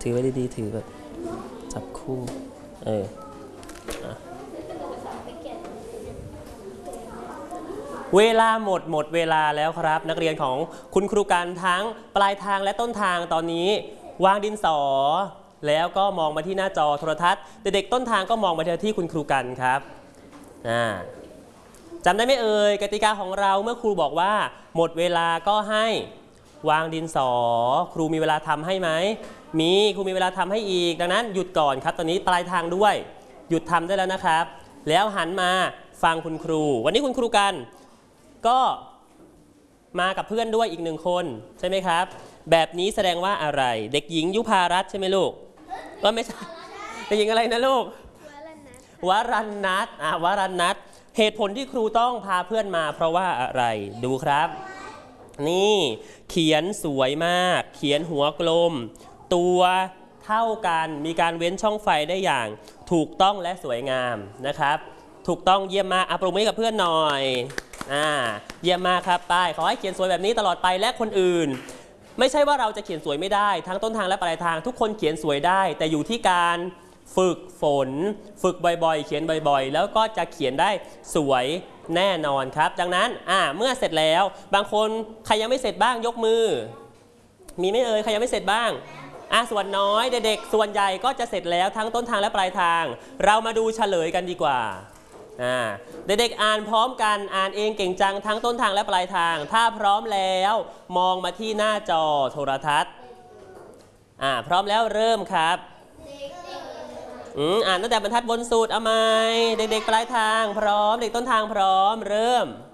ถือไว้ดีๆถือแบบจับคู่เวลาหมดเวลาแล้วครับนักเรียนของคุณครูกันทั้งปลายทางและต้นทางตอนนี้วางดินสอแล้วก็มองมาที่หน้าจอโทรทัศน์เด็กๆต้นทางก็มองมาที่คุณครูกันครับจำได้ไหมเอ่ยกติกาของเราเมื่อครูบอกว่าหมดเวลาก็ให้วางดินสอครูมีเวลาทำให้ไหมมีครูมีเวลาทำให้อีกดังนั้นหยุดก่อนครับตอนนี้ปลายทางด้วยหยุดทำได้แล้วนะครับแล้วหันมาฟังคุณครูวันนี้คุณครูกันก็มากับเพื่อนด้วยอีก1 คนใช่ไหมครับแบบนี้แสดงว่าอะไรเด็กหญิงยุพารัตน์ใช่ไหมลูกก็ไม่ใช่เด็กหญิงอะไรนะลูกวรัญนัทวรัญนัทเหตุผลที่ครูต้องพาเพื่อนมาเพราะว่าอะไรดูครับนี่เขียนสวยมากเขียนหัวกลมตัวเท่ากันมีการเว้นช่องไฟได้อย่างถูกต้องและสวยงามนะครับถูกต้องเยี่ยมมากปรบมือให้กับเพื่อนหน่อยเยี่ยมมากครับป้ายขอให้เขียนสวยแบบนี้ตลอดไปและคนอื่นไม่ใช่ว่าเราจะเขียนสวยไม่ได้ทั้งต้นทางและปลายทางทุกคนเขียนสวยได้แต่อยู่ที่การฝึกฝนฝึกบ่อยๆเขียนบ่อยๆแล้วก็จะเขียนได้สวยแน่นอนครับดังนั้นเมื่อเสร็จแล้วบางคนใครยังไม่เสร็จบ้างยกมือมีไหมเอ่ยใครยังไม่เสร็จบ้างส่วนน้อยเด็กๆส่วนใหญ่ก็จะเสร็จแล้วทั้งต้นทางและปลายทางเรามาดูเฉลยกันดีกว่าเด็กๆอ่านพร้อมกันอ่านเองเก่งจังทั้งต้นทางและปลายทางถ้าพร้อมแล้วมองมาที่หน้าจอโทรทัศน์พร้อมแล้วเริ่มครับอ่านตั้งแต่บรรทัดบนสุดเอาไหมเด็กๆปลายทางพร้อมเด็กต้นทางพร้อมเริ่ม